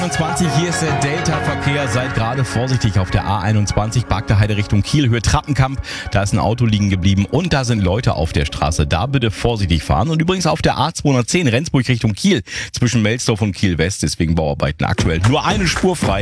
20, hier ist der Delta-Verkehr. Seid gerade vorsichtig auf der A21, Bagdaheide Richtung Kiel, Höhe Trappenkamp. Da ist ein Auto liegen geblieben und da sind Leute auf der Straße. Da bitte vorsichtig fahren. Und übrigens auf der A210 Rendsburg Richtung Kiel zwischen Melsdorf und Kiel West, deswegen Bauarbeiten aktuell. Nur eine Spur frei.